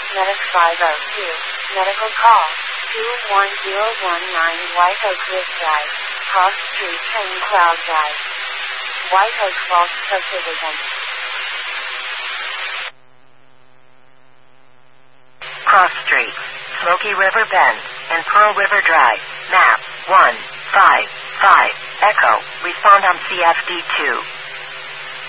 Medic 502. Medical call. 21019 White Oak Ridge Drive. Cross Street, St. Cloud Drive. White Oak Falls Subdivision. Cross Street, Smoky River Bend, and Pearl River Drive. Map 155. Echo. Respond on CFD2.